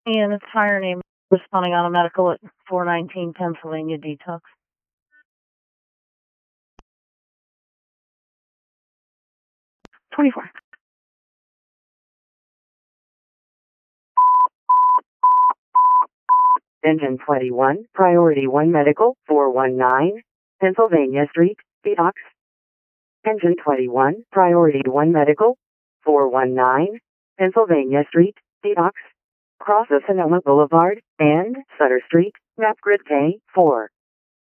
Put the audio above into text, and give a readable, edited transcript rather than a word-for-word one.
And it's fire name responding on a medical at 419 Pennsylvania Detox. '24. Engine 21, Priority 1 Medical, 419, Pennsylvania Street, Detox. Engine 21, Priority 1 Medical, 419, Pennsylvania Street, Detox. Cross of Sonoma Boulevard and Sutter Street, map grid K4.